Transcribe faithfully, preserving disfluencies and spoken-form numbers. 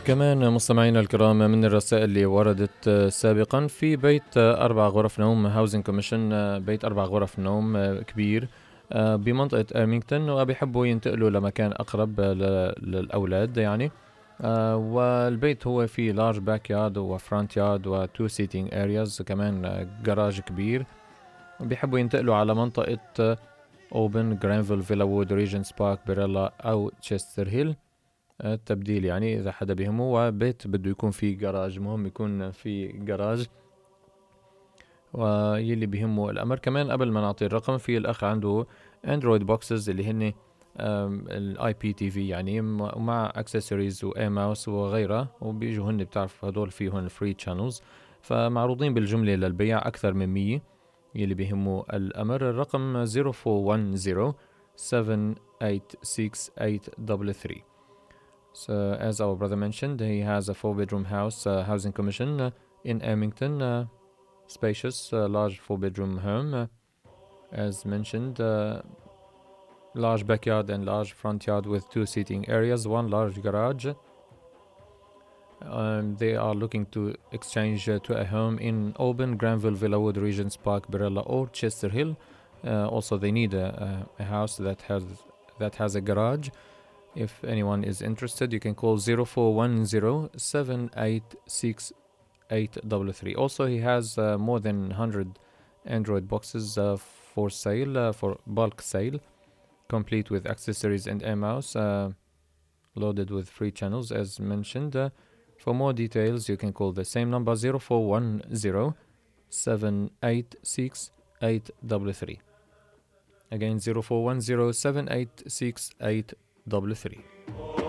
كمان مستمعينا الكرام، من الرسائل اللي وردت سابقا في بيت أربع غرف نوم هاوزنج كوميشن، بيت أربع غرف نوم كبير بمنطقة إيرمينغتون، وبيحبوا ينتقلوا لمكان أقرب للأولاد يعني. والبيت هو فيه لارج باك يارد وفرونت يارد وتو سيتينج ارياز، كمان جراج كبير. بيحبوا ينتقلوا على منطقة أوبن، جرانفيل، فيلا وود، ريجنس بارك، بيريلا أو تشستر هيل، التبديل يعني إذا حدا بيهمه. وبيت بده يكون فيه جراج، مهم يكون فيه جراج ويلي بيهمه الأمر. كمان قبل ما نعطي الرقم، في الأخ عنده اندرويد بوكسز اللي هن الاي بي تي في يعني، مع اكسسوارز واي ماوس وغيرها، وبيجوا هن بتعرف هدول فيهم فري تشانلز، فمعروضين بالجملة للبيع أكثر من مية يلي بيهمه الأمر. الرقم zero four one zero seven eight six eight three three. So as our brother mentioned, he has a four bedroom house, uh, housing commission uh, in Ermington, uh, spacious, uh, large four bedroom home, uh, as mentioned, uh, large backyard and large front yard with two seating areas, one large garage. Um, they are looking to exchange uh, to a home in Auburn, Granville, Villawood, Regents Park, Barilla, or Chester Hill. Uh, also, they need a, a, a house that has that has a garage. If anyone is interested, you can call zero four one zero seven eight six eight three three. Also, he has uh, more than one hundred Android boxes uh, for sale, uh, for bulk sale, complete with accessories and a mouse, uh, loaded with free channels as mentioned. Uh, for more details, you can call the same number zero four one zero seven eight six eight three three. Again, zero four one zero seven eight six eight three three.